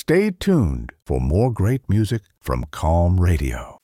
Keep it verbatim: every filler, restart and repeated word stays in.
Stay tuned for more great music from Calm Radio.